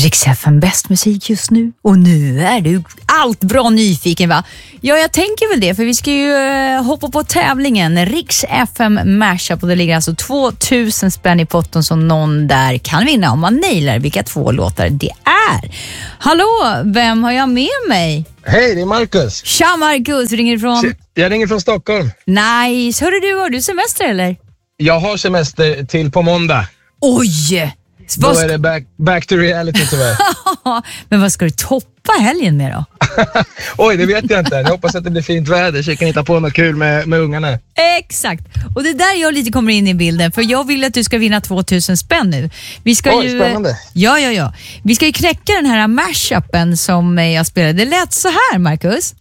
Rix FM, bäst musik just nu. Och nu är du allt bra nyfiken, va? Ja, jag tänker väl det, för vi ska ju hoppa på tävlingen Rix FM Mashup, och det ligger alltså 2000 spänn i potten som någon där kan vinna om man nailar vilka 2 låtar det är. Hallå, vem har jag med mig? Hej, det är Marcus. Tja Marcus, ringer ifrån? Jag ringer från Stockholm. Nice, hörru du, har du semester eller? Jag har semester till på måndag. Oj! Då är det back to reality tyvärr. Men vad ska du toppa helgen med då? Oj, det vet jag inte. Jag hoppas att det blir fint väder så jag kan hitta på något kul med ungarna. Exakt. Och det är där jag lite kommer in i bilden. För jag vill att du ska vinna 2000 spänn nu. Vi ska spännande. Ja. Vi ska ju knäcka den här mashupen som jag spelade. Det lät så här, Marcus.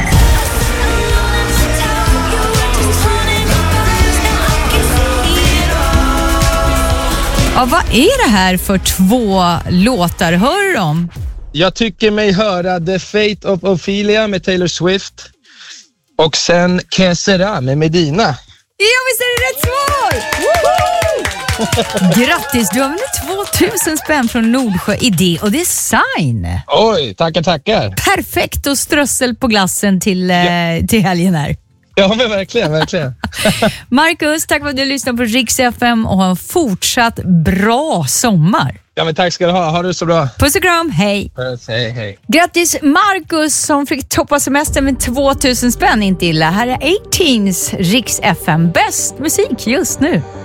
Ja, vad är det här för 2 låtar? Hör du dem? Jag tycker mig höra The Fate of Ophelia med Taylor Swift. Och sen Que Sera med Medina. Ja, visst är det rätt svar! Woho! Grattis, du har vunnit 2000 spänn från Nordsjö Idé och Design. Oj, tackar. Perfekt, och strössel på glassen till helgen här. Ja, men verkligen. Marcus, tack för att du lyssnar på Rix FM och ha en fortsatt bra sommar. Ja, men tack ska du ha. Ha det så bra. Puss och kram, hej. Puss, hej. Grattis Marcus som fick toppa semestern med 2000 spänn, inte illa. Här är 18s Rix FM, bäst musik just nu.